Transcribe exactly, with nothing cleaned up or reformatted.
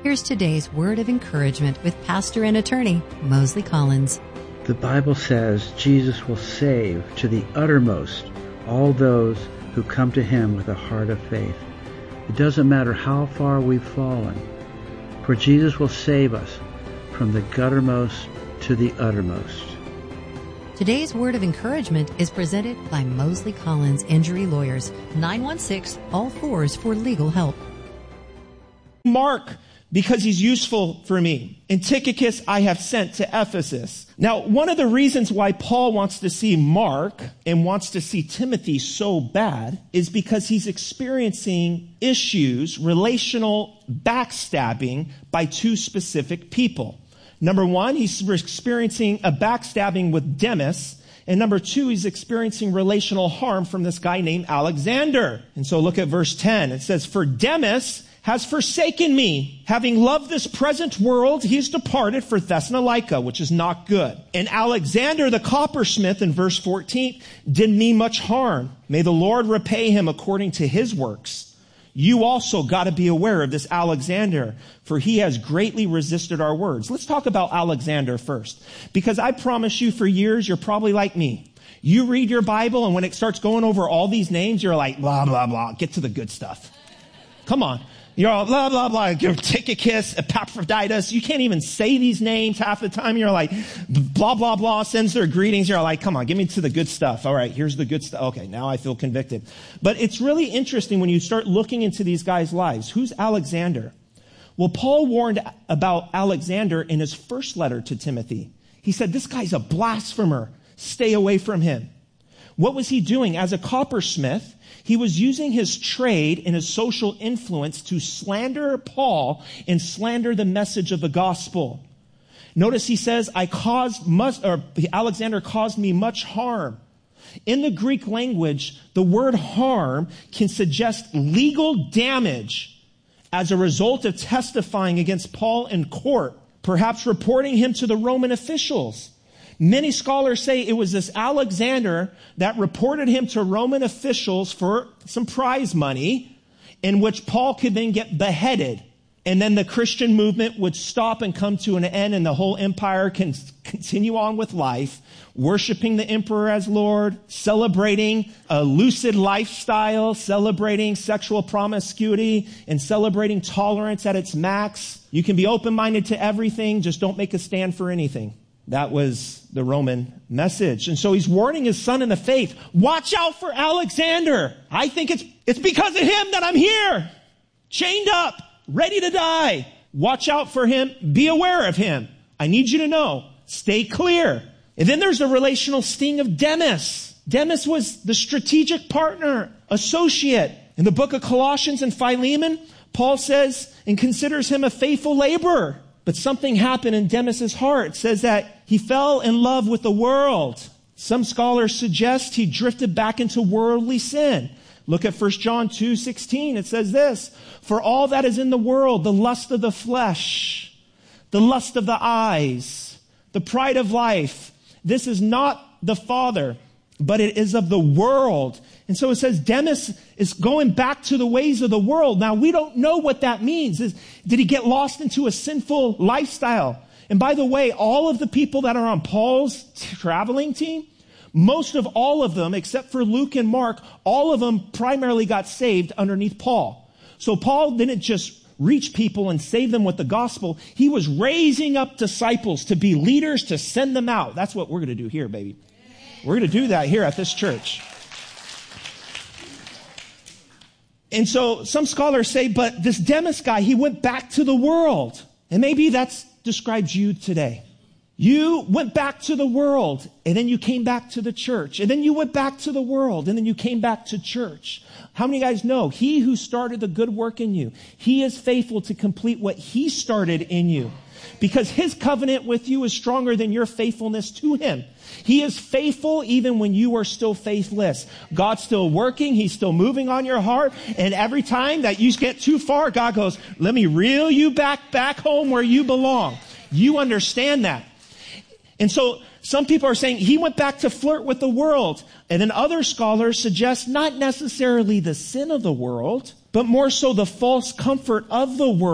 Here's today's word of encouragement with pastor and attorney Mosley Collins. The Bible says Jesus will save to the uttermost all those who come to him with a heart of faith. It doesn't matter how far we've fallen, for Jesus will save us from the guttermost to the uttermost. Today's word of encouragement is presented by Mosley Collins Injury Lawyers, nine one six, all fours for legal help. Mark, because he's useful for me. And Tychicus I have sent to Ephesus. Now, one of the reasons why Paul wants to see Mark and wants to see Timothy so bad is because he's experiencing issues, relational backstabbing by two specific people. Number one, he's experiencing a backstabbing with Demas. And number two, he's experiencing relational harm from this guy named Alexander. And so look at verse ten. It says, "For Demas has forsaken me. Having loved this present world, he has departed for Thessalonica," which is not good. "And Alexander the coppersmith," in verse fourteen, "did me much harm. May the Lord repay him according to his works. You also got to be aware of this Alexander, for he has greatly resisted our words." Let's talk about Alexander first, because I promise you for years, you're probably like me. You read your Bible, and when it starts going over all these names, you're like, blah, blah, blah. Get to the good stuff. Come on. You're all blah, blah, blah. You're Tychicus, Epaphroditus. You can't even say these names half the time. You're like, blah, blah, blah, sends their greetings. You're like, come on, give me to the good stuff. All right, here's the good stuff. Okay, now I feel convicted. But it's really interesting when you start looking into these guys' lives. Who's Alexander? Well, Paul warned about Alexander in his first letter to Timothy. He said, this guy's a blasphemer. Stay away from him. What was he doing? As a coppersmith, he was using his trade and his social influence to slander Paul and slander the message of the gospel. Notice he says, I caused much, or Alexander caused me much harm. In the Greek language, the word harm can suggest legal damage as a result of testifying against Paul in court, perhaps reporting him to the Roman officials. Many scholars say it was this Alexander that reported him to Roman officials for some prize money, in which Paul could then get beheaded. And then the Christian movement would stop and come to an end, and the whole empire can continue on with life, worshiping the emperor as Lord, celebrating a lucid lifestyle, celebrating sexual promiscuity, and celebrating tolerance at its max. You can be open-minded to everything, just don't make a stand for anything. That was the Roman message. And so he's warning his son in the faith, watch out for Alexander. I think it's, it's because of him that I'm here, chained up, ready to die. Watch out for him. Be aware of him. I need you to know. Stay clear. And then there's the relational sting of Demas. Demas was the strategic partner, associate. In the book of Colossians and Philemon, Paul says and considers him a faithful laborer. But something happened in Demas's heart. It says that he fell in love with the world. Some scholars suggest he drifted back into worldly sin. Look at First John two sixteen. It says this, for all that is in the world, the lust of the flesh, the lust of the eyes, the pride of life, this is not the Father, but it is of the world. And so it says Demas is going back to the ways of the world. Now, we don't know what that means. Is, did he get lost into a sinful lifestyle? And by the way, all of the people that are on Paul's traveling team, most of all of them, except for Luke and Mark, all of them primarily got saved underneath Paul. So Paul didn't just reach people and save them with the gospel. He was raising up disciples to be leaders, to send them out. That's what we're going to do here, baby. We're going to do that here at this church. And so some scholars say, but this Demas guy, he went back to the world. And maybe that describes you today. You went back to the world, and then you came back to the church. And then you went back to the world, and then you came back to church. How many guys know he who started the good work in you, he is faithful to complete what he started in you? Because his covenant with you is stronger than your faithfulness to him. He is faithful even when you are still faithless. God's still working. He's still moving on your heart. And every time that you get too far, God goes, let me reel you back, back home where you belong. You understand that. And so some people are saying he went back to flirt with the world. And then other scholars suggest not necessarily the sin of the world, but more so the false comfort of the world.